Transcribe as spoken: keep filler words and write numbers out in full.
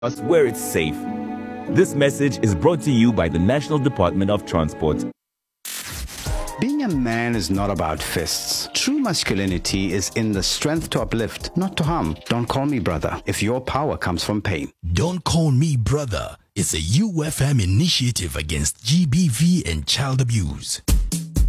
us where it's safe. This message is brought to you by the National Department of Transport. Being a man is not about fists. True masculinity is in the strength to uplift, not to harm. Don't call me brother if your power comes from pain. Don't Call Me Brother is a U F M initiative against G B V and child abuse.